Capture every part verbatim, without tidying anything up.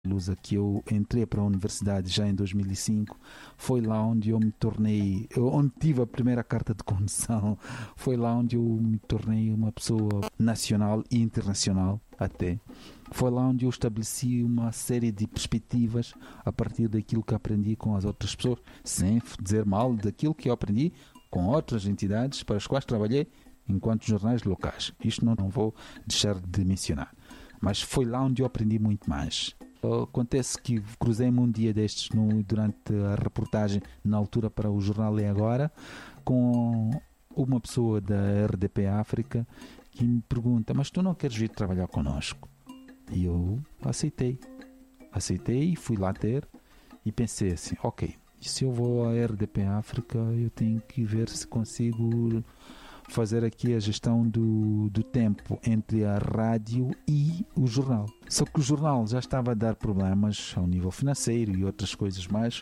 Lusa, que eu entrei para a universidade já em dois mil e cinco, foi lá onde eu me tornei, onde tive a primeira carta de condução, foi lá onde eu me tornei uma pessoa nacional e internacional até. Foi lá onde eu estabeleci uma série de perspectivas a partir daquilo que aprendi com as outras pessoas, sem dizer mal daquilo que eu aprendi com outras entidades para as quais trabalhei enquanto jornais locais. Isto não, não vou deixar de mencionar. Mas foi lá onde eu aprendi muito mais. Acontece que cruzei-me um dia destes no, durante a reportagem na altura para o jornal É Agora com uma pessoa da R D P África que me pergunta: mas tu não queres vir trabalhar connosco? E eu aceitei. Aceitei e fui lá ter e pensei assim: ok, se eu vou à R D P África, eu tenho que ver se consigo fazer aqui a gestão do, do tempo entre a rádio e o jornal. Só que o jornal já estava a dar problemas ao nível financeiro e outras coisas mais,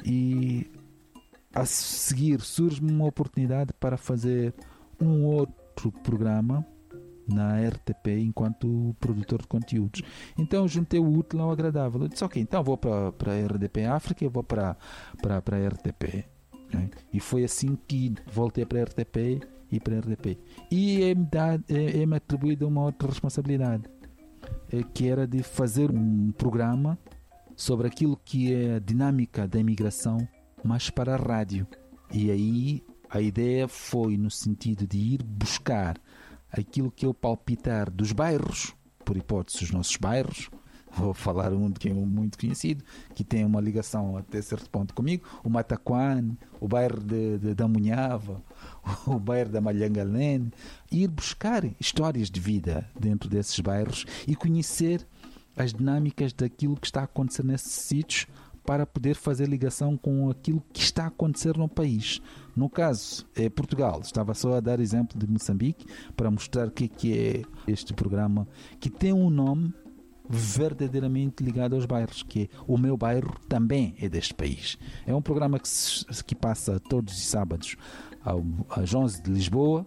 e a seguir surge-me uma oportunidade para fazer um outro programa na R T P enquanto produtor de conteúdos. Então juntei o útil ao agradável. Eu disse: ok, então vou para, para a R D P África e vou para, para, para a R T P. Né? E foi assim que voltei para a R T P e para a R D P. E é-me, dado, é, é-me atribuída uma outra responsabilidade, é, que era de fazer um programa sobre aquilo que é a dinâmica da imigração, mas para a rádio. E aí a ideia foi no sentido de ir buscar aquilo que eu palpitar dos bairros, por hipótese os nossos bairros. Vou falar um que é muito conhecido, que tem uma ligação até certo ponto comigo: o Mataquane, o bairro de, de, da Munhava, o bairro da Malhangalene. Ir buscar histórias de vida dentro desses bairros e conhecer as dinâmicas daquilo que está a acontecer nesses sítios, para poder fazer ligação com aquilo que está a acontecer no país. No caso, é Portugal. Estava só a dar exemplo de Moçambique para mostrar o que, que é este programa, que tem um nome verdadeiramente ligado aos bairros, que é O Meu Bairro Também É Deste País. É um programa que, se, que passa todos os sábados ao, às onze de Lisboa,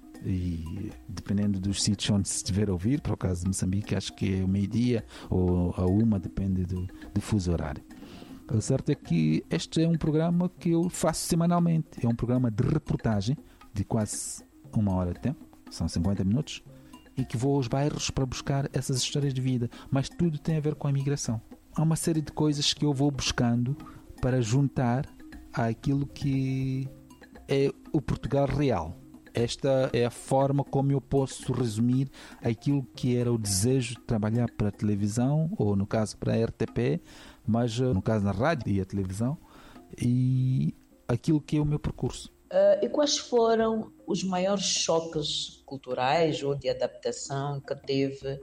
e dependendo dos sítios onde se estiver a ouvir, para o caso de Moçambique acho que é o meio-dia ou a uma, depende do, do fuso horário. O certo é que este é um programa que eu faço semanalmente. É um programa de reportagem de quase uma hora de tempo, são cinquenta minutos, e que vou aos bairros para buscar essas histórias de vida, mas tudo tem a ver com a imigração. Há uma série de coisas que eu vou buscando para juntar àquilo que é o Portugal real. Esta é a forma como eu posso resumir aquilo que era o desejo de trabalhar para a televisão, ou no caso para a R T P, mas no caso na rádio e a televisão, e aquilo que é o meu percurso. Uh, e quais foram os maiores choques culturais ou de adaptação que teve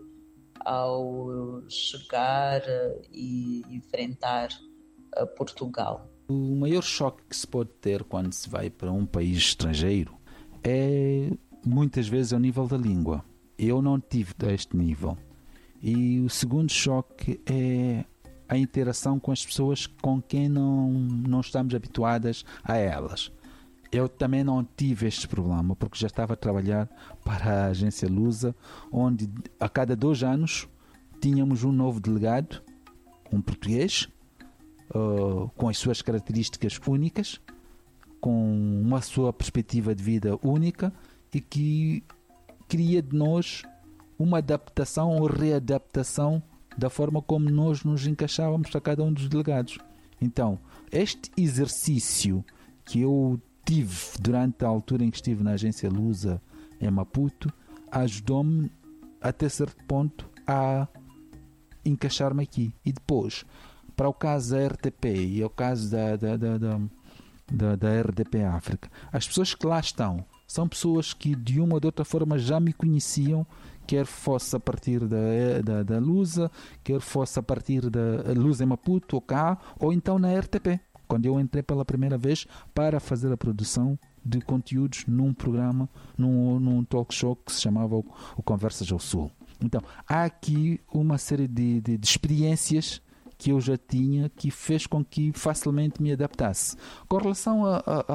ao chegar e enfrentar uh, Portugal? O maior choque que se pode ter quando se vai para um país estrangeiro é muitas vezes ao nível da língua. Eu não tive a este nível. E o segundo choque é a interação com as pessoas com quem não, não estamos habituadas a elas. Eu também não tive este problema, porque já estava a trabalhar para a agência Lusa, onde a cada dois anos tínhamos um novo delegado, um português, uh, com as suas características únicas, com uma sua perspectiva de vida única, e que cria de nós uma adaptação ou readaptação da forma como nós nos encaixávamos a cada um dos delegados. Então, este exercício que eu tive durante a altura em que estive na agência Lusa em Maputo ajudou-me até certo ponto a encaixar-me aqui. E depois, para o caso da R T P e o caso da, da, da, da, da, da R D P África, as pessoas que lá estão são pessoas que de uma ou de outra forma já me conheciam, quer fosse a partir da, da, da Lusa, quer fosse a partir da Lusa em Maputo, ou cá, ou então na R T P, quando eu entrei pela primeira vez para fazer a produção de conteúdos num programa, num, num talk show que se chamava o, o Conversas ao Sul. Então, há aqui uma série de, de, de experiências que eu já tinha, que fez com que facilmente me adaptasse. Com relação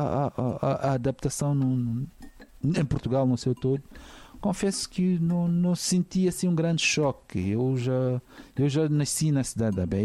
à adaptação no, em Portugal no seu todo, confesso que não, não senti assim um grande choque. Eu já, eu já nasci na cidade da Beira.